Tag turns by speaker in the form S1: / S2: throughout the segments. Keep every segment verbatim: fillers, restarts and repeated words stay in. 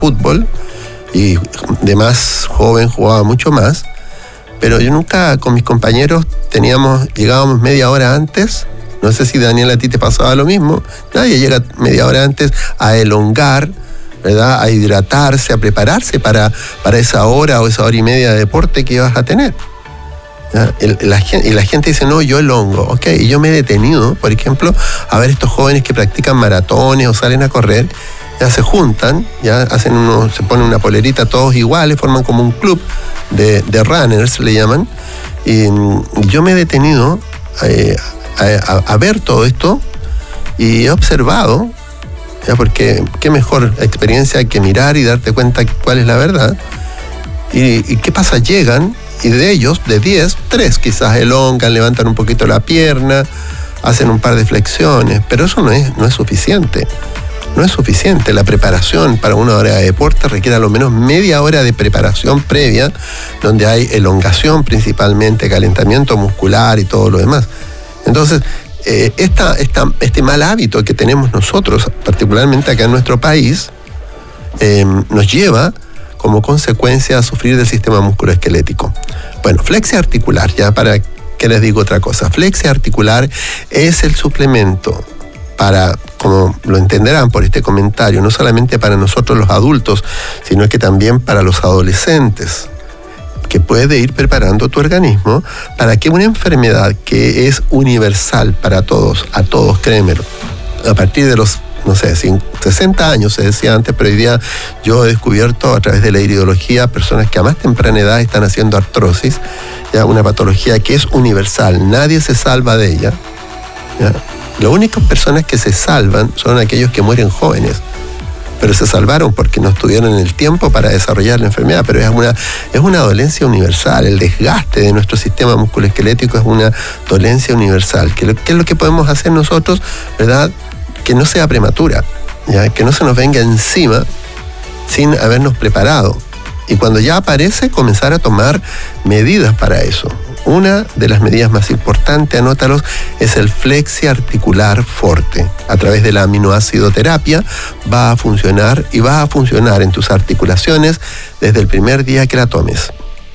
S1: fútbol y de más joven jugaba mucho más, pero yo nunca con mis compañeros teníamos, llegábamos media hora antes. No sé si, Daniel, a ti te pasaba lo mismo. Nadie llega media hora antes a elongar, ¿verdad? A hidratarse, a prepararse para, para esa hora o esa hora y media de deporte que ibas a tener. El, la, y la gente dice, no, yo elongo. Ok, y yo me he detenido, por ejemplo, a ver estos jóvenes que practican maratones o salen a correr, ya se juntan, ya hacen uno, se ponen una polerita todos iguales, forman como un club de, de runners, le llaman. Y yo me he detenido eh, a, a, a ver todo esto y he observado, ¿ya? Porque qué mejor experiencia que mirar y darte cuenta cuál es la verdad. ¿Y, y qué pasa? Llegan y de ellos, de diez, tres quizás elongan, levantan un poquito la pierna, hacen un par de flexiones, pero eso no es, no es suficiente. No es suficiente. La preparación para una hora de deporte requiere a lo menos media hora de preparación previa, donde hay elongación principalmente, calentamiento muscular y todo lo demás. Entonces, eh, esta, esta, este mal hábito que tenemos nosotros, particularmente acá en nuestro país, eh, nos lleva como consecuencia a sufrir del sistema musculoesquelético. Bueno, flexia articular, ya para que les digo otra cosa. Flexia articular es el suplemento para, como lo entenderán por este comentario, no solamente para nosotros los adultos, sino que también para los adolescentes, que puede ir preparando tu organismo para que una enfermedad que es universal para todos, a todos, créemelo, a partir de los, no sé, sesenta años se decía antes, pero hoy día yo he descubierto a través de la iridología personas que a más temprana edad están haciendo artrosis, ya una patología que es universal, nadie se salva de ella, ¿ya? Las únicas personas que se salvan son aquellos que mueren jóvenes, pero se salvaron porque no estuvieron en el tiempo para desarrollar la enfermedad, pero es una, es una dolencia universal. El desgaste de nuestro sistema musculoesquelético es una dolencia universal. ¿Qué, qué es lo que podemos hacer nosotros, verdad? Que no sea prematura, ¿ya? Que no se nos venga encima sin habernos preparado. Y cuando ya aparece, comenzar a tomar medidas para eso. Una de las medidas más importantes, anótalos, es el flexia articular forte. A través de la aminoácidoterapia va a funcionar y va a funcionar en tus articulaciones desde el primer día que la tomes.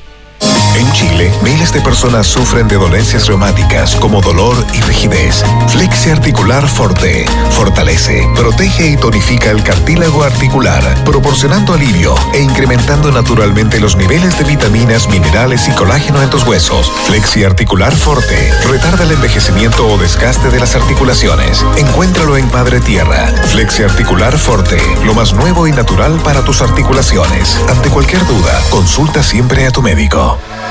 S2: En Chile, miles de personas sufren de dolencias reumáticas como dolor y rigidez. Flexia Articular Forte fortalece, protege y tonifica el cartílago articular, proporcionando alivio e incrementando naturalmente los niveles de vitaminas, minerales y colágeno en tus huesos. Flexia Articular Forte retarda el envejecimiento o desgaste de las articulaciones. Encuéntralo en Madre Tierra. Flexia Articular Forte, lo más nuevo y natural para tus articulaciones. Ante cualquier duda, consulta siempre a tu médico.